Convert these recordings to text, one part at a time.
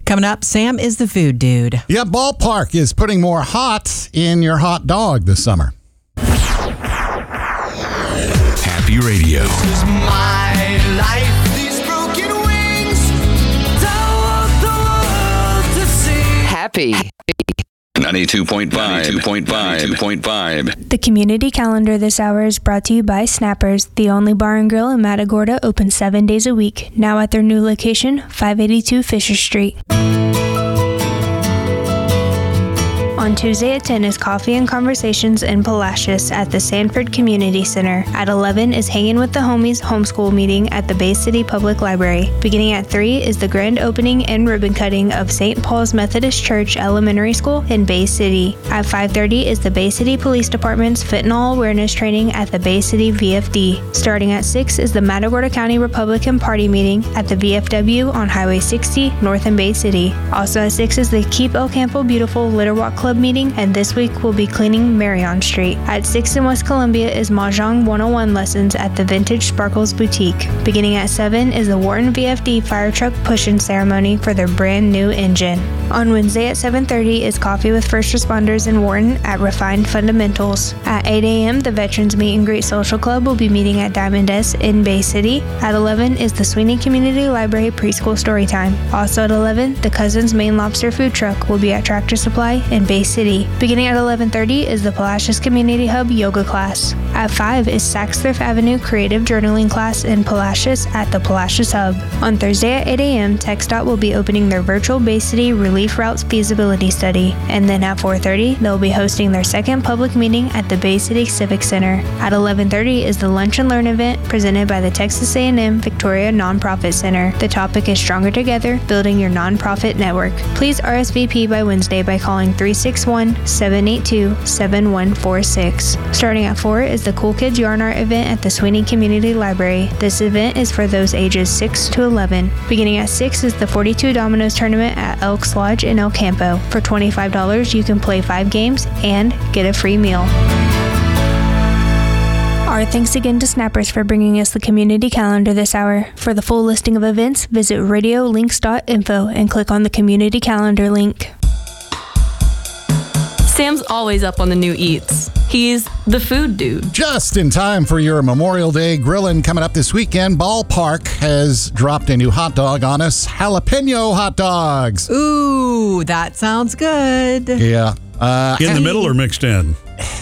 Coming up, Sam is the food dude. Yeah, Ballpark is putting more hot in your hot dog this summer. Happy Radio. This is my life. These broken wings don't want the world to see. Happy. 92.5. The community calendar this hour is brought to you by Snappers, the only bar and grill in Matagorda, open 7 days a week. Now at their new location, 582 Fisher Street. On Tuesday at 10 is Coffee and Conversations in Palacios at the Sanford Community Center. At 11 is Hanging with the Homies homeschool meeting at the Bay City Public Library. Beginning at 3 is the grand opening and ribbon cutting of St. Paul's Methodist Church Elementary School in Bay City. At 5:30 is the Bay City Police Department's fentanyl awareness training at the Bay City VFD. Starting at 6 is the Matagorda County Republican Party meeting at the VFW on Highway 60 north in Bay City. Also at 6 is the Keep El Campo Beautiful Litter Walk Club meeting, and this week we'll be cleaning Marion Street. At 6 in West Columbia is Mahjong 101 lessons at the Vintage Sparkles Boutique. Beginning at 7 is the Wharton VFD fire truck push-in ceremony for their brand new engine. On Wednesday at 7:30 is Coffee with First Responders in Wharton at Refined Fundamentals. At 8 a.m., the Veterans Meet and Greet Social Club will be meeting at Diamond S in Bay City. At 11 is the Sweeney Community Library Preschool Storytime. Also at 11, the Cousins Maine Lobster Food Truck will be at Tractor Supply in Bay City. Beginning at 11:30 is the Palacios Community Hub yoga class. At 5 is Saks Thrift Avenue Creative Journaling class in Palacios at the Palacios Hub. On Thursday at 8 a.m., TxDOT will be opening their virtual Bay City Relief Routes feasibility study. And then at 4:30, they'll be hosting their second public meeting at the Bay City Civic Center. At 11:30 is the Lunch and Learn event presented by the Texas A&M Victoria Nonprofit Center. The topic is Stronger Together, Building Your Nonprofit Network. Please RSVP by Wednesday by calling 361-782-7146. Starting at 4 is the Cool Kids Yarn Art event at the Sweeney Community Library. This event is for those ages 6 to 11. Beginning at 6 is the 42 Dominoes tournament at Elks Lodge in El Campo. For $25, you can play 5 games and get a free meal. Our thanks again to Snappers for bringing us the community calendar this hour. For the full listing of events, visit radiolinks.info and click on the community calendar link. Sam's always up on the new eats. He's the food dude. Just in time for your Memorial Day grilling coming up this weekend, Ballpark has dropped a new hot dog on us, jalapeno hot dogs. Ooh, that sounds good. Yeah. In the middle or mixed in?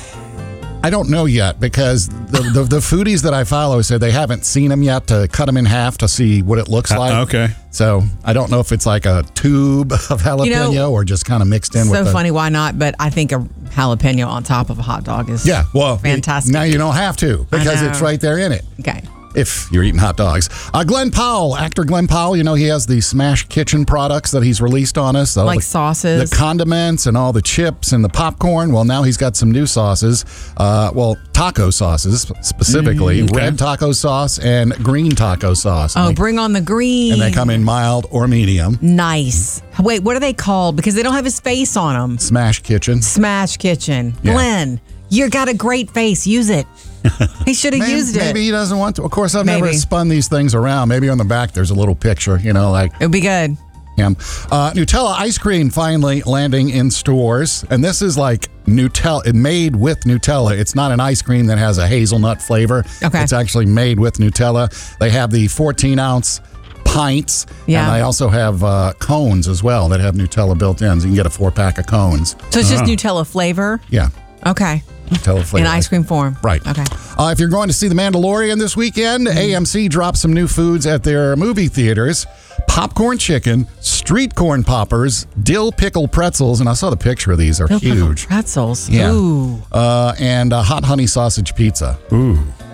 I don't know yet because the foodies that I follow said they haven't seen them yet to cut them in half to see what it looks like. Okay. So I don't know if it's like a tube of jalapeno or just kind of mixed in with So funny, why not? But I think a jalapeno on top of a hot dog is fantastic. Now you don't have to because it's right there in it. Okay. If you're eating hot dogs. Glenn Powell, actor Glenn Powell, he has the Smash Kitchen products that he's released on us. Like sauces. The condiments and all the chips and the popcorn. Well, now he's got some new sauces. Taco sauces specifically. Red taco sauce and green taco sauce. Oh, bring on the green. And they come in mild or medium. Nice. Wait, what are they called? Because they don't have his face on them. Smash Kitchen. Smash Kitchen. Yeah. Glenn, you got a great face. Use it. He should have used it. Maybe he doesn't want to. Of course, I've never spun these things around. Maybe on the back there's a little picture, like. It would be good. Yeah. Nutella ice cream finally landing in stores. And this is like Nutella, made with Nutella. It's not an ice cream that has a hazelnut flavor. Okay. It's actually made with Nutella. They have the 14-ounce pints. Yeah. And they also have cones as well that have Nutella built in. So you can get a 4-pack of cones. So it's just Nutella flavor? Yeah. Okay. Nutella flavor. In ice cream form. Right. Okay. If you're going to see The Mandalorian this weekend, AMC dropped some new foods at their movie theaters. Popcorn chicken, street corn poppers, dill pickle pretzels, and I saw the picture of these. They're dill huge. Pickle pretzels. Yeah. Ooh. And hot honey sausage pizza. Ooh.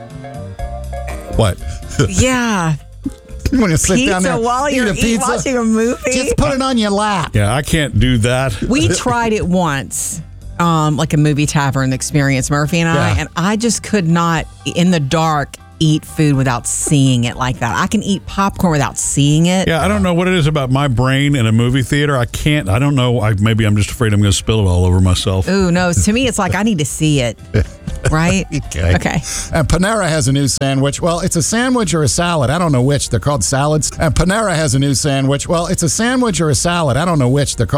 What? Yeah. You want to sit down there while eat you're a pizza? watching a movie? Just put it on your lap. Yeah, I can't do that. We tried it once. Like a movie tavern experience, Murphy and I, and I just could not, in the dark, eat food without seeing it like that. I can eat popcorn without seeing it. Yeah, I don't know what it is about my brain in a movie theater. I don't know. Maybe I'm just afraid I'm going to spill it all over myself. Ooh, no. To me, it's like I need to see it. Right? Okay. And Panera has a new sandwich. Well, it's a sandwich or a salad. I don't know which. They're called salads. And Panera has a new sandwich. Well, it's a sandwich or a salad. I don't know which. They're called